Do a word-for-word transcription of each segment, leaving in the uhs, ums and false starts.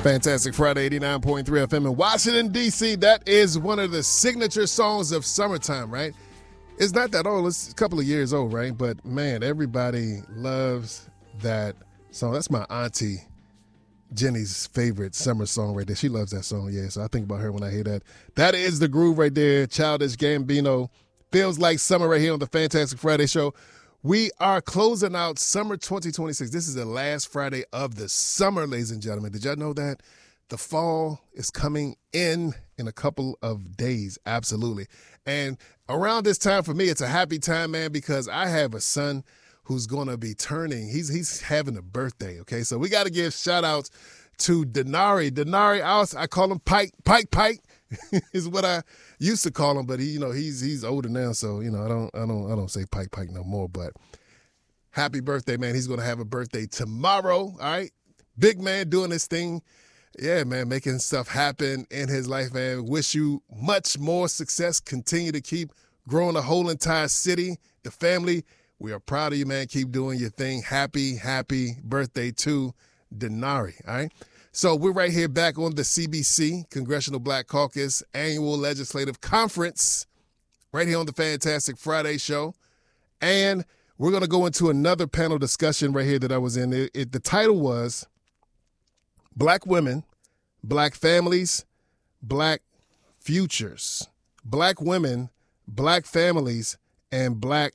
Fantastic Friday, eighty-nine point three F M in Washington, D C. That is one of the signature songs of summertime, right? It's not that old. It's a couple of years old, right? But, man, everybody loves that song. That's my auntie Jenny's favorite summer song right there. She loves that song, yeah. So I think about her when I hear that. That is the groove right there. Childish Gambino. Feels like summer right here on the Fantastic Friday show. We are closing out summer twenty twenty-six. This is the last Friday of the summer, ladies and gentlemen. Did y'all know that? The fall is coming in in a couple of days. Absolutely. And around this time for me, it's a happy time, man, because I have a son who's going to be turning. He's he's having a birthday, okay? So we got to give shout-outs to Denari. Denari, I, was, I call him Pike. Pike, Pike is what I used to call him, but he, you know, he's he's older now, so you know, I don't I don't I don't say Pike Pike no more. But happy birthday, man! He's gonna have a birthday tomorrow. All right, big man doing his thing. Yeah, man, making stuff happen in his life, man. Wish you much more success. Continue to keep growing the whole entire city, the family. We are proud of you, man. Keep doing your thing. Happy, happy birthday to Denari. All right. So we're right here back on the C B C, Congressional Black Caucus Annual Legislative Conference, right here on the Fantastic Friday show. And we're going to go into another panel discussion right here that I was in. It, it, the title was Black Women, Black Families, Black Futures. Black Women, Black Families, and Black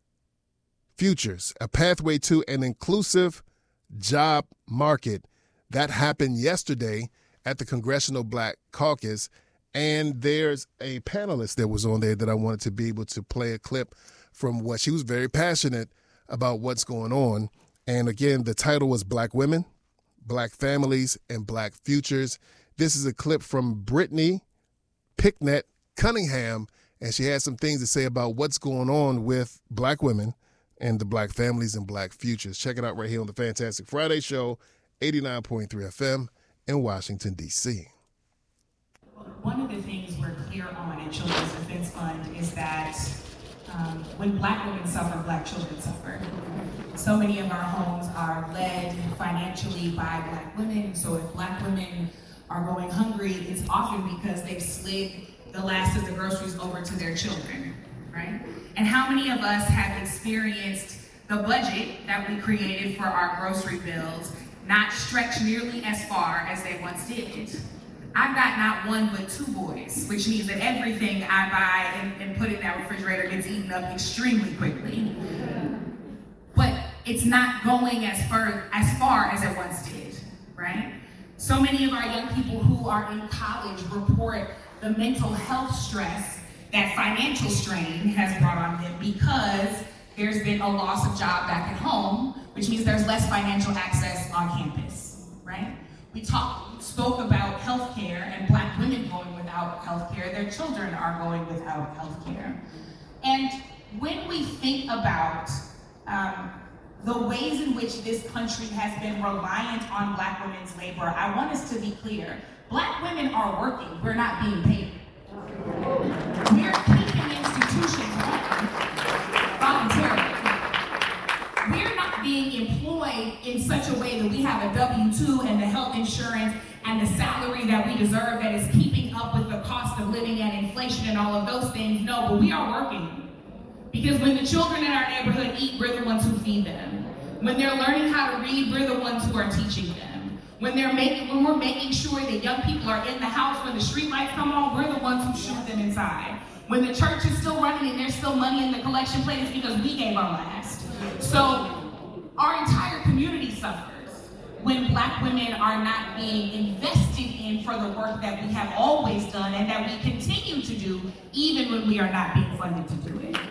Futures, a pathway to an inclusive job market. That happened yesterday at the Congressional Black Caucus, and there's a panelist that was on there that I wanted to be able to play a clip from what she was very passionate about what's going on. And again, the title was Black Women, Black Families, and Black Futures. This is a clip from Brittany Picknett Cunningham, and she had some things to say about what's going on with Black women and the Black families and Black futures. Check it out right here on the Fantastic Friday show, eighty-nine point three F M in Washington, D C. One of the things we're clear on in Children's Defense Fund is that um, when Black women suffer, Black children suffer. So many of our homes are led financially by Black women, so if Black women are going hungry, it's often because they've slid the last of the groceries over to their children, right? And how many of us have experienced the budget that we created for our grocery bills not stretch nearly as far as they once did? I've got not one but two boys, which means that everything I buy and, and put in that refrigerator gets eaten up extremely quickly. But it's not going as far as far as it once did, right? So many of our young people who are in college report the mental health stress that financial strain has brought on them because there's been a loss of job back at home, which means there's less financial access on campus, right? We talked, spoke about healthcare and Black women going without healthcare. Their children are going without healthcare. And when we think about um, the ways in which this country has been reliant on Black women's labor, I want us to be clear. Black women are working, we're not being paid. We're keeping institutions running voluntarily. We're not being employed in such a way that we have a W two and the health insurance and the salary that we deserve that is keeping up with the cost of living and inflation and all of those things. No, but we are working. Because when the children in our neighborhood eat, we're the ones who feed them. When they're learning how to read, we're the ones who are teaching them. When they're making, when we're making sure that young people are in the house when the street lights come on, we're the ones who shoot them inside. When the church is still running and there's still money in the collection plate, it's because we gave our last. So our entire community suffers when Black women are not being invested in for the work that we have always done and that we continue to do even when we are not being funded to do it.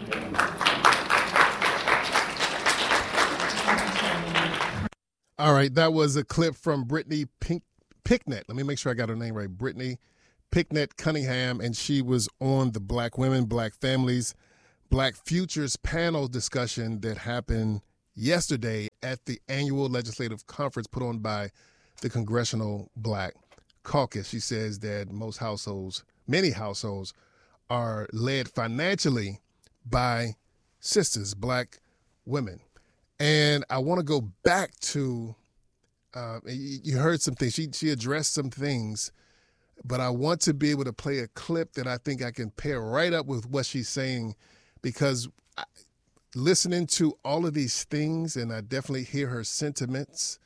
All right, that was a clip from Brittany Pink, Picknett. Let me make sure I got her name right. Brittany Picknett Cunningham, and she was on the Black Women, Black Families, Black Futures panel discussion that happened yesterday at the annual legislative conference put on by the Congressional Black Caucus. She says that most households, many households, are led financially by sisters, Black women. And I want to go back to Uh, you heard some things. She she addressed some things, but I want to be able to play a clip that I think I can pair right up with what she's saying, because I, listening to all of these things, and I definitely hear her sentiments,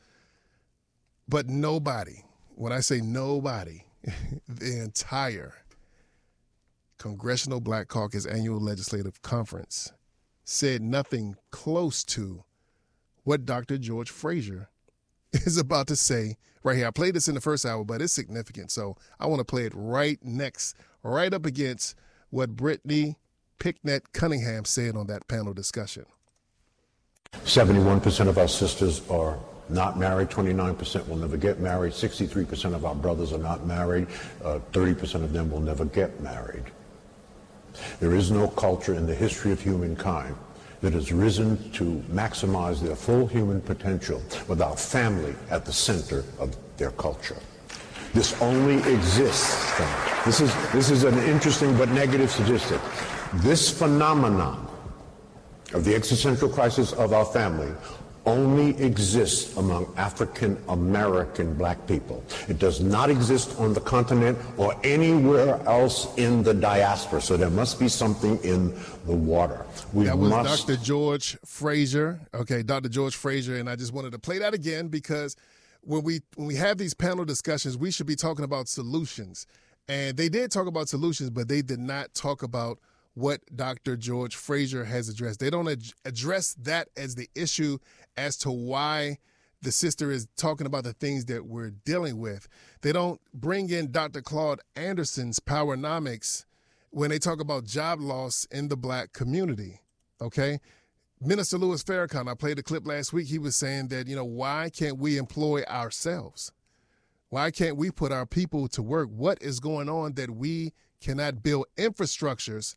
but nobody, when I say nobody, the entire Congressional Black Caucus Annual Legislative Conference said nothing close to what Doctor George Fraser is about to say right here. I played this in the first hour, but it's significant, so I want to play it right next, right up against what Brittany Picknett Cunningham said on that panel discussion. seventy-one percent of our sisters are not married, twenty-nine percent will never get married, sixty-three percent of our brothers are not married, uh, thirty percent of them will never get married. There is no culture in the history of humankind that has risen to maximize their full human potential without family at the center of their culture. This only exists. This is, this is an interesting but negative statistic. This phenomenon of the existential crisis of our family only exists among African American black people. It does not exist on the continent or anywhere else in the diaspora. So there must be something in the water. We that was must... Doctor George Fraser. Okay, Doctor George Fraser, and I just wanted to play that again because when we when we have these panel discussions, we should be talking about solutions. And they did talk about solutions, but they did not talk about what Doctor George Fraser has addressed. They don't ad- address that as the issue as to why the sister is talking about the things that we're dealing with. They don't bring in Doctor Claude Anderson's Powernomics when they talk about job loss in the black community, okay? Minister Louis Farrakhan, I played a clip last week, he was saying that, you know, why can't we employ ourselves? Why can't we put our people to work? What is going on that we cannot build infrastructures?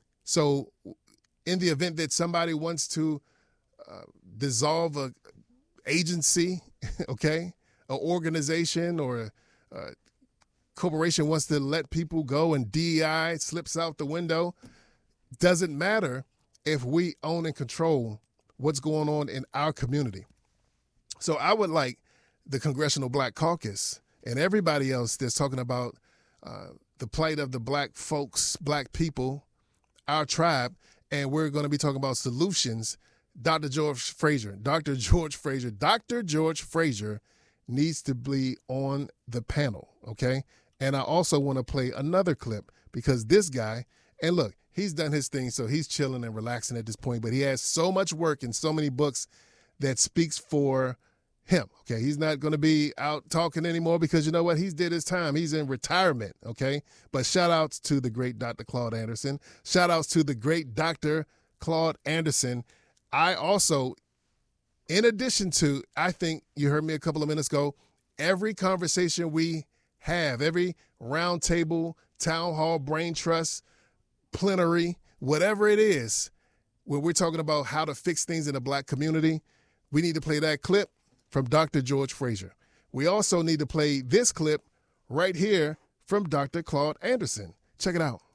So in the event that somebody wants to uh, dissolve a agency, okay, an organization or a, a corporation wants to let people go and D E I slips out the window, doesn't matter if we own and control what's going on in our community. So I would like the Congressional Black Caucus and everybody else that's talking about uh, the plight of the black folks, black people, our tribe, and we're going to be talking about solutions. Doctor George Fraser, Doctor George Fraser, Doctor George Fraser needs to be on the panel, okay? And I also want to play another clip because this guy, and look, he's done his thing, so he's chilling and relaxing at this point, but he has so much work and so many books that speaks for him, okay? He's not going to be out talking anymore because you know what? He's did his time. He's in retirement, okay? But shout outs to the great Doctor Claude Anderson. Shout outs to the great Doctor Claude Anderson. I also, in addition to, I think you heard me a couple of minutes ago, every conversation we have, every round table, town hall, brain trust, plenary, whatever it is, when we're talking about how to fix things in the black community, we need to play that clip from Doctor George Fraser. We also need to play this clip right here from Doctor Claude Anderson. Check it out.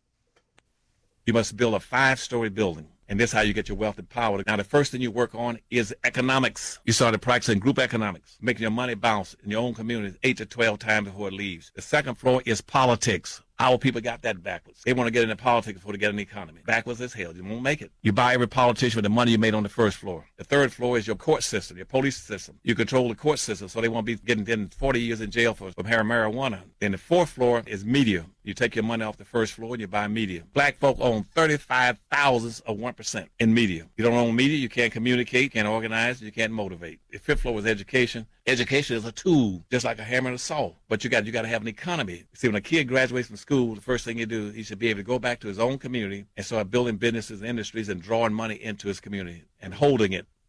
You must build a five-story building, and this is how you get your wealth and power. Now, the first thing you work on is economics. You started practicing group economics, making your money bounce in your own community eight to twelve times before it leaves. The second floor is politics. Our people got that backwards. They want to get into politics before they get an economy. Backwards as hell. You won't make it. You buy every politician with the money you made on the first floor. The third floor is your court system, your police system. You control the court system so they won't be getting, getting forty years in jail for from having marijuana. Then the fourth floor is media. You take your money off the first floor and you buy media. Black folk own thirty-five thousandths of one percent in media. You don't own media, you can't communicate, you can't organize, you can't motivate. The fifth floor is education. Education is a tool, just like a hammer and a saw. But you got you got to have an economy. See, when a kid graduates from school, the first thing you do, he should be able to go back to his own community and start building businesses and industries and drawing money into his community and holding it